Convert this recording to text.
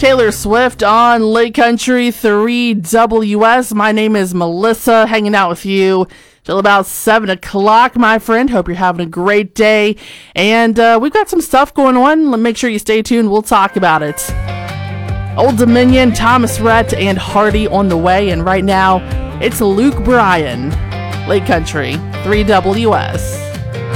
Taylor Swift on Lake Country 3WS. My name is Melissa, hanging out with you till about 7 o'clock, my friend. Hope you're having a great day. And we've got some stuff going on. Make sure you stay tuned. We'll talk about it. Old Dominion, Thomas Rhett, and Hardy on the way. And right now, it's Luke Bryan, Lake Country 3WS.